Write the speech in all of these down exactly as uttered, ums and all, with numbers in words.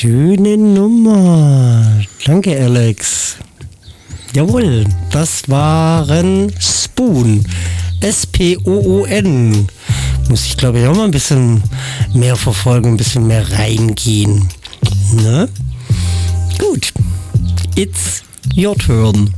Schöne Nummer. Danke, Alex. Jawohl, das waren Spoon. S P O O N. Muss ich, glaube ich, auch mal ein bisschen mehr verfolgen, ein bisschen mehr reingehen. Ne? Gut. It's your turn.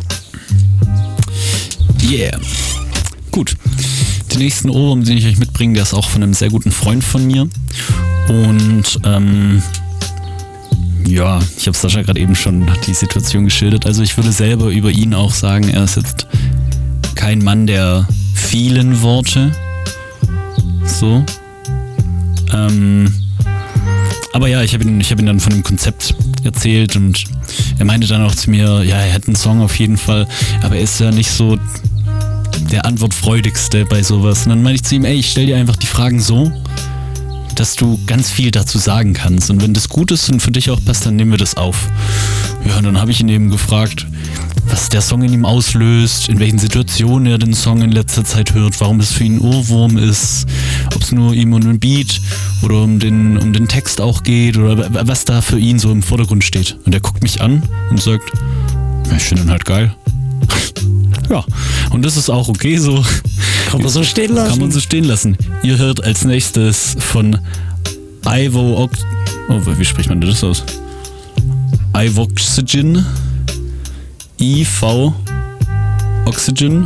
Yeah. Gut. Den nächsten Ohrwurm, den ich euch mitbringe, der ist auch von einem sehr guten Freund von mir. Und, ähm, ja, ich habe Sascha gerade eben schon die Situation geschildert. Also ich würde selber über ihn auch sagen, er ist jetzt kein Mann der vielen Worte. So. Ähm, aber ja, ich habe ihn, ich hab ihn dann von dem Konzept erzählt und er meinte dann auch zu mir, ja, er hätte einen Song auf jeden Fall, aber er ist ja nicht so der Antwortfreudigste bei sowas. Und dann meinte ich zu ihm, ey, ich stell dir einfach die Fragen so, dass du ganz viel dazu sagen kannst. Und wenn das gut ist und für dich auch passt, dann nehmen wir das auf. Ja, und dann habe ich ihn eben gefragt, was der Song in ihm auslöst, in welchen Situationen er den Song in letzter Zeit hört, warum es für ihn ein Ohrwurm ist, ob es nur ihm um den Beat oder um den, um den Text auch geht oder was da für ihn so im Vordergrund steht. Und er guckt mich an und sagt, ja, ich finde ihn halt geil. Ja, und das ist auch okay so. Kann man so stehen lassen. Kann man so stehen lassen. Ihr hört als nächstes von Ivo Ox... Oh, wie spricht man das aus? Ivoxygen. I V Oxygen.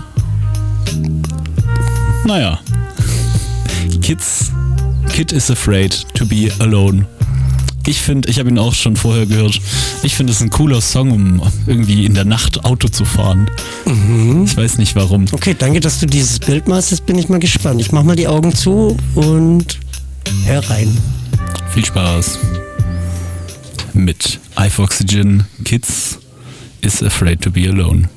Naja. Kids. Kid is afraid to be alone. Ich finde, ich habe ihn auch schon vorher gehört. Ich finde es ein cooler Song, um irgendwie in der Nacht Auto zu fahren. Mhm. Ich weiß nicht warum. Okay, danke, dass du dieses Bild machst. Jetzt bin ich mal gespannt. Ich mach mal die Augen zu und hör rein. Viel Spaß mit Ivoxygen. Kids is afraid to be alone.